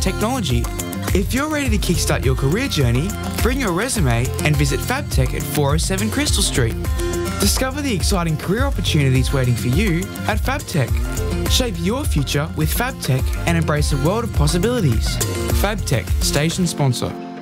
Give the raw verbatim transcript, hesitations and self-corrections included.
technology. If you're ready to kickstart your career journey, bring your resume and visit FabTech at four oh seven Crystal Street. Discover the exciting career opportunities waiting for you at FabTech. Shape your future with FabTech and embrace a world of possibilities. FabTech, station sponsor.